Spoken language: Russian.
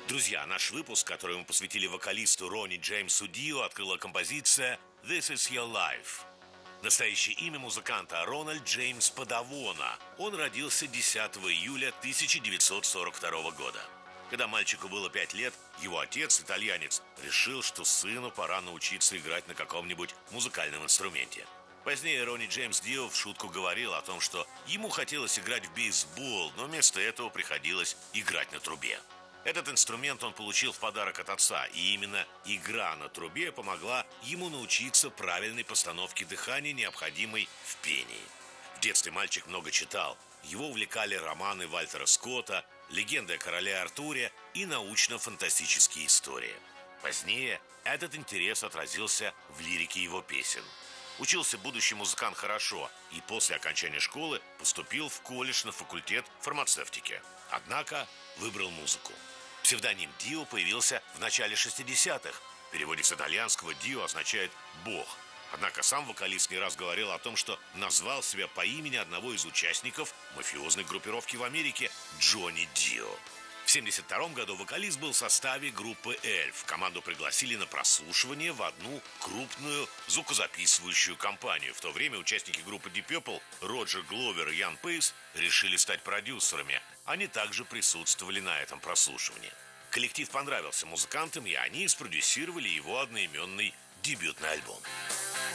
Друзья, наш выпуск, который мы посвятили вокалисту Ронни Джеймсу Дио, открыла композиция «This is your life». Настоящее имя музыканта Рональд Джеймс Падавона. Он родился 10 июля 1942 года. Когда мальчику было 5 лет, его отец, итальянец, решил, что сыну пора научиться играть на каком-нибудь музыкальном инструменте. Позднее Ронни Джеймс Дио в шутку говорил о том, что ему хотелось играть в бейсбол, но вместо этого приходилось играть на трубе. Этот инструмент он получил в подарок от отца, и именно игра на трубе помогла ему научиться правильной постановке дыхания, необходимой в пении. В детстве мальчик много читал. Его увлекали романы Вальтера Скотта, легенды о короле Артуре и научно-фантастические истории. Позднее этот интерес отразился в лирике его песен. Учился будущий музыкант хорошо и после окончания школы поступил в колледж на факультет фармацевтики. Однако выбрал музыку. Псевдоним Дио появился в начале 60-х. В переводе с итальянского «Дио» означает «бог». Однако сам вокалист не раз говорил о том, что назвал себя по имени одного из участников мафиозной группировки в Америке Джонни Дио. В 1972 году вокалист был в составе группы «Эльф». Команду пригласили на прослушивание в одну крупную звукозаписывающую компанию. В то время участники группы Deep Purple Роджер Гловер и Ян Пейс решили стать продюсерами. Они также присутствовали на этом прослушивании. Коллектив понравился музыкантам, и они спродюсировали его одноименный дебютный альбом.